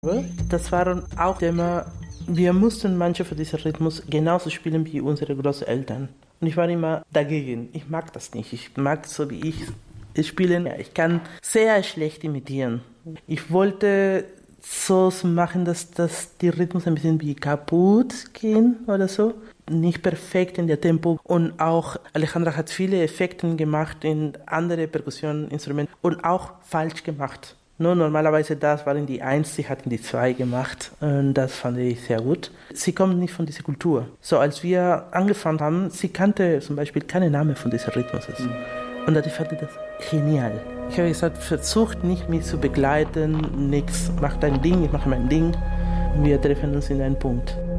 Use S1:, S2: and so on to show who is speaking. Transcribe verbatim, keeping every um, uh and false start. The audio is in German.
S1: Das waren auch Thema, wir mussten manche von diesem Rhythmus genauso spielen wie unsere Großeltern. Und ich war immer dagegen. Ich mag das nicht. Ich mag so wie ich spielen. Ich kann sehr schlecht imitieren. Ich wollte so machen, dass, dass die Rhythmus ein bisschen wie kaputt gehen oder so. Nicht perfekt in der Tempo. Und auch Alejandra hat viele Effekte gemacht in andere Perkussioninstrumente und auch falsch gemacht. No, normalerweise das waren die Eins, sie hatten die Zwei gemacht und das fand ich sehr gut. Sie kommt nicht von dieser Kultur. So als wir angefangen haben, sie kannte zum Beispiel keinen Namen von diesem Rhythmus. Mhm. Und ich fand das genial. Ich habe gesagt, versucht nicht mich zu begleiten, nichts, mach dein Ding, ich mache mein Ding. Wir treffen uns in einem Punkt.